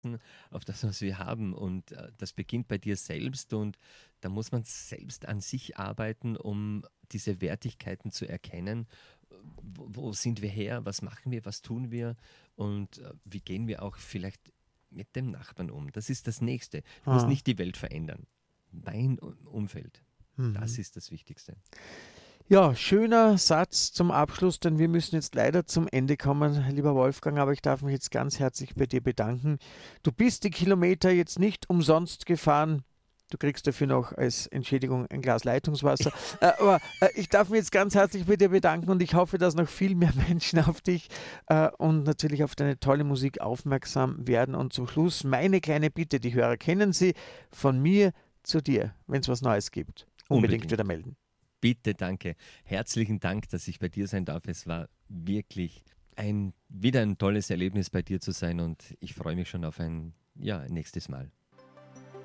achten auf das, was wir haben. Und das beginnt bei dir selbst. Und da muss man selbst an sich arbeiten, um diese Wertigkeiten zu erkennen. Wo sind wir her? Was machen wir? Was tun wir? Und wie gehen wir auch vielleicht mit dem Nachbarn um? Das ist das Nächste. Du musst Ah, nicht die Welt verändern. Dein Umfeld, das mhm. ist das Wichtigste. Ja, schöner Satz zum Abschluss, denn wir müssen jetzt leider zum Ende kommen, lieber Wolfgang, aber ich darf mich jetzt ganz herzlich bei dir bedanken. Du bist die Kilometer jetzt nicht umsonst gefahren. Du kriegst dafür noch als Entschädigung ein Glas Leitungswasser. Aber ich darf mich jetzt ganz herzlich bei dir bedanken und ich hoffe, dass noch viel mehr Menschen auf dich und natürlich auf deine tolle Musik aufmerksam werden. Und zum Schluss meine kleine Bitte, die Hörer kennen sie, von mir zu dir, wenn es was Neues gibt. Unbedingt Unbedingt. wieder melden. Bitte, danke. Herzlichen Dank, dass ich bei dir sein darf. Es war wirklich wieder ein tolles Erlebnis bei dir zu sein und ich freue mich schon auf ein nächstes Mal.